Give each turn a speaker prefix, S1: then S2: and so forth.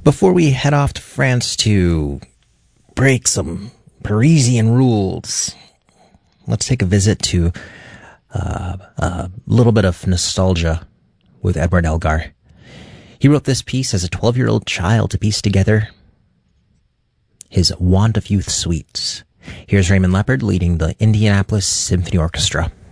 S1: Before we head off to France to break some Parisian rules, let's take a visit to a little bit of nostalgia with Edward Elgar. He wrote this piece as a 12-year-old child to piece together his Want of Youth suites. Here's Raymond Leppard leading the Indianapolis Symphony Orchestra.